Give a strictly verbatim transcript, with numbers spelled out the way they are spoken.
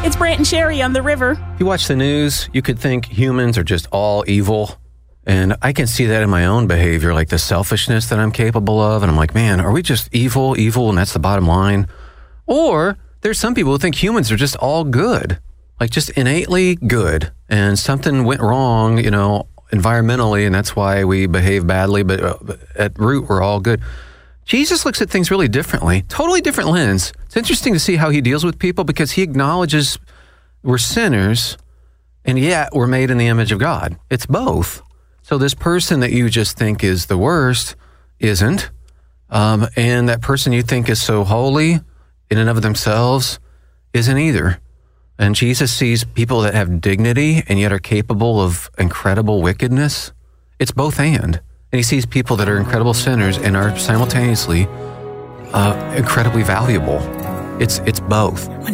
It's Brant and Sherry on the river. If you watch the news, you could think humans are just all evil. And I can see that in my own behavior, like the selfishness that I'm capable of. And I'm like, man, are we just evil, evil, and that's the bottom line? Or there's some people who think humans are just all good, like just innately good. And something went wrong, you know, environmentally, and that's why we behave badly. But uh, at root, we're all good. Jesus looks at things really differently, totally different lens. It's interesting to see how he deals with people because he acknowledges we're sinners, and yet we're made in the image of God. It's both. So this person that you just think is the worst isn't, um, and that person you think is so holy in and of themselves isn't either. And Jesus sees people that have dignity and yet are capable of incredible wickedness. It's both and. And he sees people that are incredible sinners and are simultaneously uh, incredibly valuable. It's it's both.